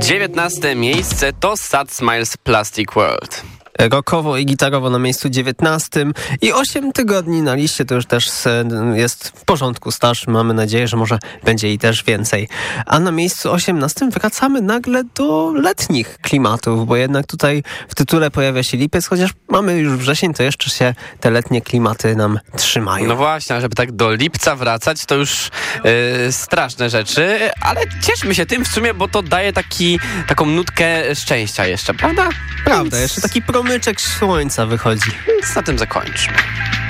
19 miejsce to Sad Smiles Plastic World. Rockowo i gitarowo na miejscu 19 i 8 tygodni na liście to już też jest w porządku staż. Mamy nadzieję, że może będzie i też więcej. A na miejscu 18 wracamy nagle do letnich klimatów, bo jednak tutaj w tytule pojawia się lipiec, chociaż mamy już wrzesień, to jeszcze się te letnie klimaty nam trzymają. No właśnie, żeby tak do lipca wracać, to już straszne rzeczy, ale cieszmy się tym w sumie, bo to daje taką nutkę szczęścia jeszcze, prawda? Prawda, jeszcze taki promyczek słońca wychodzi. Więc na tym zakończmy.